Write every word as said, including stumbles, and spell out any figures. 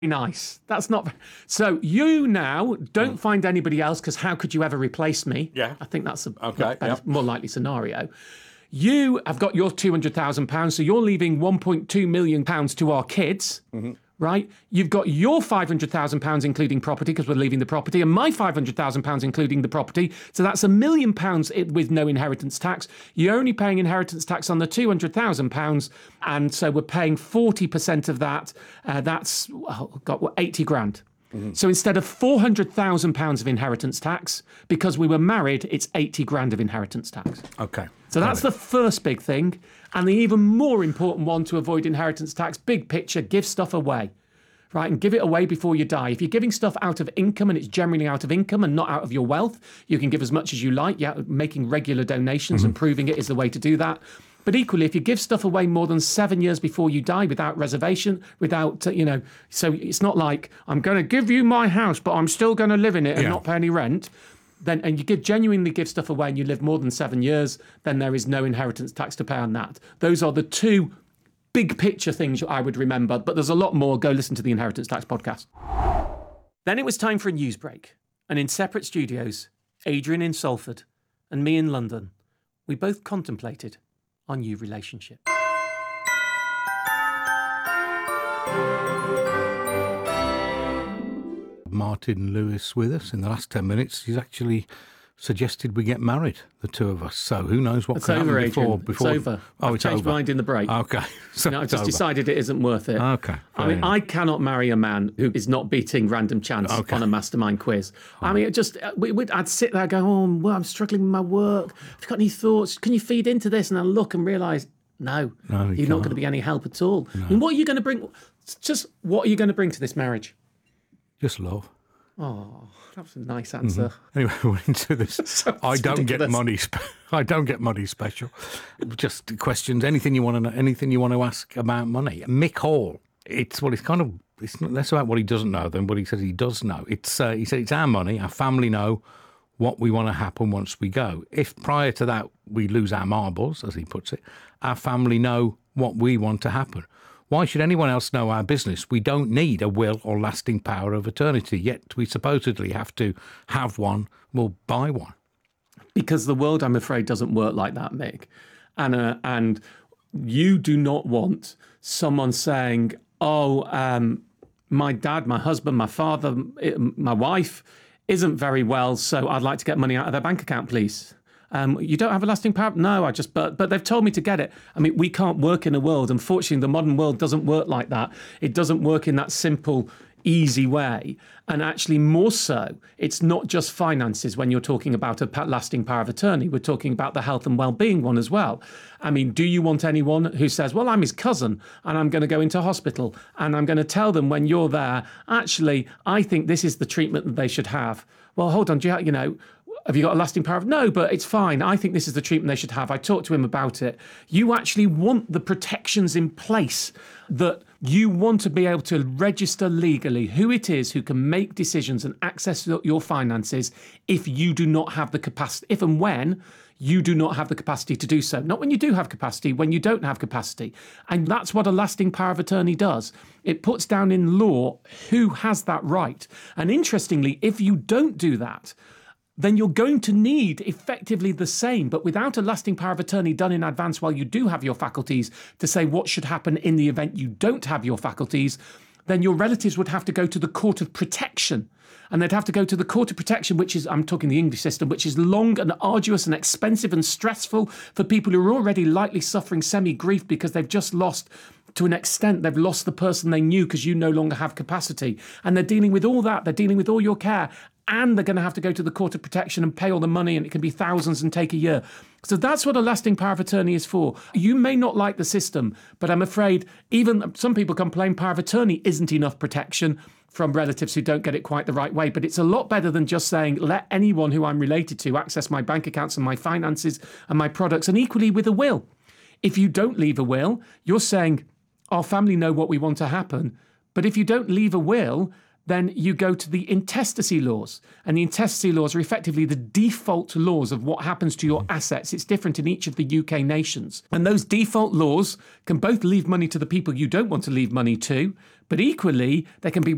nice. That's not... So you now don't mm. find anybody else, because how could you ever replace me? Yeah. I think that's a okay, better, yep. more likely scenario. You have got your two hundred thousand pounds, so you're leaving one point two million pounds to our kids, mm-hmm. right? You've got your five hundred thousand pounds including property, because we're leaving the property, and my five hundred thousand pounds including the property. So that's a million pounds with no inheritance tax. You're only paying inheritance tax on the two hundred thousand pounds, and so we're paying forty percent of that. Uh, that's, oh, got what, eighty grand. Mm-hmm. So instead of four hundred thousand pounds of inheritance tax, because we were married, it's eighty grand of inheritance tax. Okay. So that's the first big thing. And the even more important one to avoid inheritance tax, big picture, give stuff away, right? And give it away before you die. If you're giving stuff out of income, and it's generally out of income and not out of your wealth, you can give as much as you like. Yeah, making regular donations mm-hmm. and proving it is the way to do that. But equally, if you give stuff away more than seven years before you die without reservation, without, uh, you know, so it's not like, I'm going to give you my house, but I'm still going to live in it and yeah. not pay any rent, then, and you give genuinely give stuff away and you live more than seven years, then there is no inheritance tax to pay on that. Those are the two big picture things I would remember, but there's a lot more. Go listen to the Inheritance Tax podcast. Then it was time for a news break. And in separate studios, Adrian in Salford and me in London, we both contemplated our new relationship. Martin Lewis with us in the last ten minutes. He's actually suggested we get married, the two of us. So who knows what it's can over, happen before, Adrian. before... It's over. Oh, I've it's changed over. my mind in the break. Okay. So no, I've it's just over. decided it isn't worth it. Okay. I mean, I cannot marry a man who is not beating random chance okay. on a mastermind quiz. Oh. I mean, it just we, we'd, I'd sit there going, oh, well, I'm struggling with my work. Have you got any thoughts? Can you feed into this? And I look and realise, no, no you you're not going to be any help at all. No. And what are you going to bring? Just what are you going to bring to this marriage? Just love. Oh, that was a nice answer. Mm-hmm. Anyway, we're into this. So I don't ridiculous. get money. Spe- I don't get money special. Just questions. Anything you want to know? Anything you want to ask about money? Mick Hall. It's well. It's kind of. It's not less about what he doesn't know than what he says he does know. It's. Uh, he said it's our money. Our family know what we want to happen once we go. If prior to that we lose our marbles, as he puts it, our family know what we want to happen. Why should anyone else know our business? We don't need a will or lasting power of eternity, yet we supposedly have to have one. We'll buy one. Because the world, I'm afraid, doesn't work like that, Mick. And, uh, and you do not want someone saying, oh, um, my dad, my husband, my father, my wife isn't very well, so I'd like to get money out of their bank account, please. Um, you don't have a lasting power? No, I just, but but they've told me to get it. I mean, we can't work in a world. Unfortunately, the modern world doesn't work like that. It doesn't work in that simple, easy way. And actually, more so, it's not just finances when you're talking about a lasting power of attorney. We're talking about the health and well-being one as well. I mean, do you want anyone who says, well, I'm his cousin and I'm going to go into hospital and I'm going to tell them when you're there, actually, I think this is the treatment that they should have. Well, hold on, do you, you know, have you got a lasting power of... No, but it's fine. I think this is the treatment they should have. I talked to him about it. You actually want the protections in place, that you want to be able to register legally who it is who can make decisions and access your finances if you do not have the capacity, if and when you do not have the capacity to do so. Not when you do have capacity, when you don't have capacity. And that's what a lasting power of attorney does. It puts down in law who has that right. And interestingly, if you don't do that, then you're going to need effectively the same, but without a lasting power of attorney done in advance while you do have your faculties to say what should happen in the event you don't have your faculties, then your relatives would have to go to the court of protection. And they'd have to go to the court of protection, which is, I'm talking the English system, which is long and arduous and expensive and stressful for people who are already likely suffering semi-grief because they've just lost, to an extent, they've lost the person they knew because you no longer have capacity. And they're dealing with all that. They're dealing with all your care. And they're going to have to go to the court of protection and pay all the money, and it can be thousands and take a year. So that's what a lasting power of attorney is for. You may not like the system, but I'm afraid even some people complain power of attorney isn't enough protection from relatives who don't get it quite the right way. But it's a lot better than just saying, let anyone who I'm related to access my bank accounts and my finances and my products, and equally with a will. If you don't leave a will, you're saying, our family know what we want to happen. But if you don't leave a will, then you go to the intestacy laws. And the intestacy laws are effectively the default laws of what happens to your assets. It's different in each of the U K nations. And those default laws can both leave money to the people you don't want to leave money to, but equally, there can be